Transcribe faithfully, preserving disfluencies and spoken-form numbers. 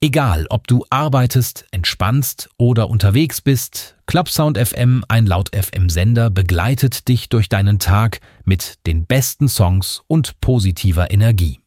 Egal, ob du arbeitest, entspannst oder unterwegs bist, Clubsound F M, ein Laut-F M-Sender, begleitet dich durch deinen Tag mit den besten Songs und positiver Energie.